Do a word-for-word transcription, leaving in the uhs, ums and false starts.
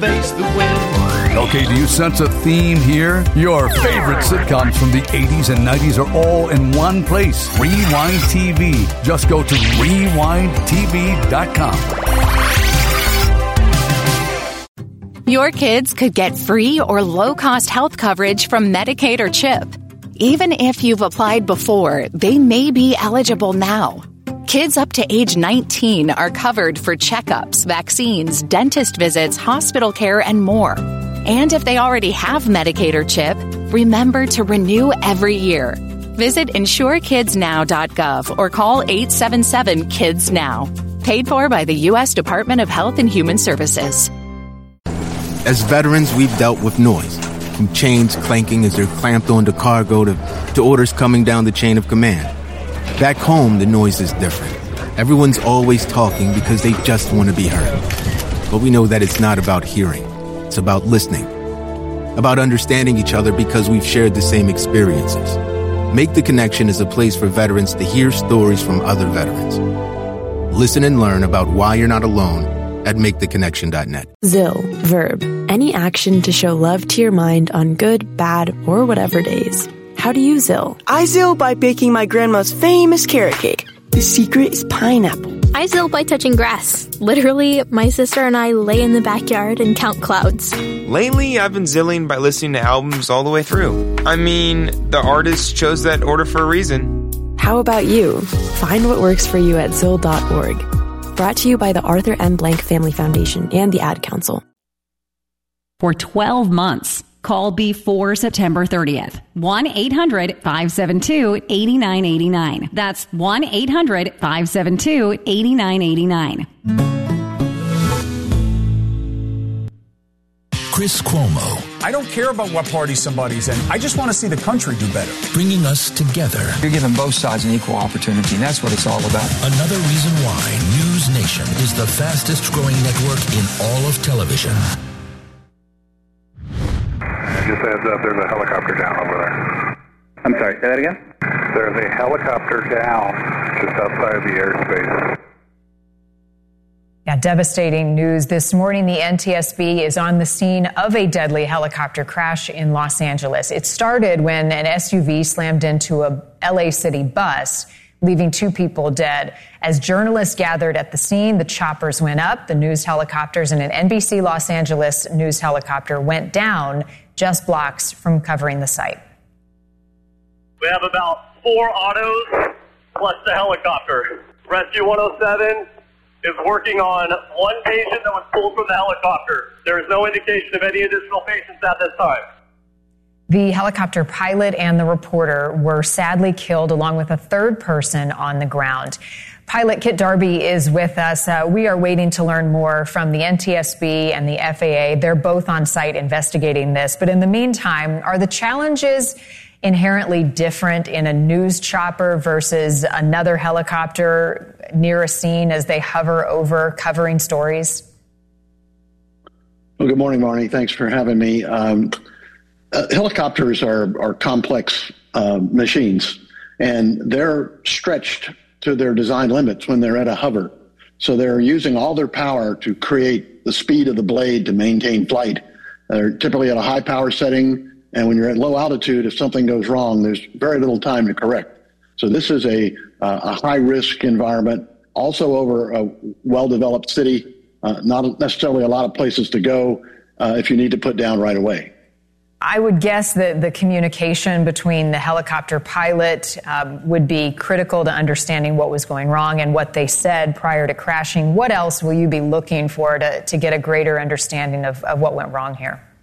face the wind. Okay, do you sense a theme here? Your favorite sitcoms from the eighties and nineties are all in one place. Rewind T V. Just go to rewind t v dot com. Your kids could get free or low-cost health coverage from Medicaid or CHIP. Even if you've applied before, they may be eligible now. Kids up to age nineteen are covered for checkups, vaccines, dentist visits, hospital care, and more. And if they already have Medicaid or CHIP, remember to renew every year. Visit insure kids now dot gov or call eight seven seven kids now. Paid for by the U S Department of Health and Human Services. As veterans, we've dealt with noise, from chains clanking as they're clamped onto cargo to, to orders coming down the chain of command. Back home, the noise is different. Everyone's always talking because they just want to be heard. But we know that it's not about hearing. It's about listening. About understanding each other because we've shared the same experiences. Make the Connection is a place for veterans to hear stories from other veterans. Listen and learn about why you're not alone at make the connection dot net. Zill, verb, any action to show love to your mind on good, bad, or whatever days. How do you Zill? I Zill by baking my grandma's famous carrot cake. The secret is pineapple. I Zill by touching grass. Literally, my sister and I lay in the backyard and count clouds. Lately, I've been zilling by listening to albums all the way through. I mean, the artist chose that order for a reason. How about you? Find what works for you at zill dot org. Brought to you by the Arthur M. Blank Family Foundation and the Ad Council. For twelve months, call before September thirtieth. one eight hundred five seven two eight nine eight nine. That's one eight hundred five seven two eight nine eight nine. Chris Cuomo. I don't care about what party somebody's in. I just want to see the country do better. Bringing us together. You're giving both sides an equal opportunity, and that's what it's all about. Another reason why News Nation is the fastest growing network in all of television. Just heads up, there's a helicopter down over there. I'm sorry, say that again? There's a helicopter down just outside the airspace. Yeah, devastating news this morning. The N T S B is on the scene of a deadly helicopter crash in Los Angeles. It started when an S U V slammed into a L A City bus, leaving two people dead. As journalists gathered at the scene, the choppers went up, the news helicopters, and an N B C Los Angeles news helicopter went down just blocks from covering the site. We have about four autos plus the helicopter. Rescue one oh seven is working on one patient that was pulled from the helicopter. There is no indication of any additional patients at this time. The helicopter pilot and the reporter were sadly killed along with a third person on the ground. Pilot Kit Darby is with us. Uh, we are waiting to learn more from the N T S B and the F A A. They're both on site investigating this. But in the meantime, are the challenges inherently different in a news chopper versus another helicopter near a scene as they hover over covering stories? Well, good morning, Marnie. Thanks for having me. Um, uh, helicopters are, are complex uh, machines, and they're stretched to their design limits when they're at a hover. So they're using all their power to create the speed of the blade to maintain flight. They're typically at a high power setting, and when you're at low altitude, if something goes wrong, there's very little time to correct. So this is a, uh, a high-risk environment, also over a well-developed city, uh, not necessarily a lot of places to go uh, if you need to put down right away. I would guess that the communication between the helicopter pilot um, would be critical to understanding what was going wrong and what they said prior to crashing. What else will you be looking for to, to get a greater understanding of, of what went wrong here?